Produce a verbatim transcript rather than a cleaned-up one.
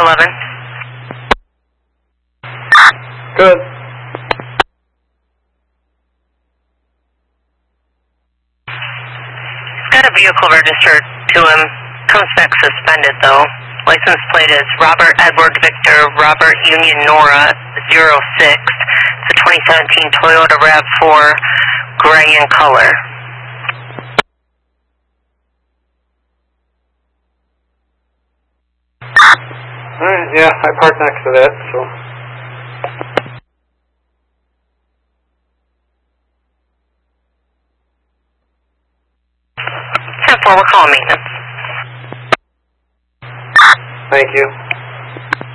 eleven. Good. Got a vehicle registered to him. Comes back suspended though. License plate is Robert Edward Victor Robert Union Nora zero six. It's a twenty seventeen Toyota RAV four, gray in color. Alright, yeah, I parked next to that, so. ten four, we're calling maintenance. Thank you.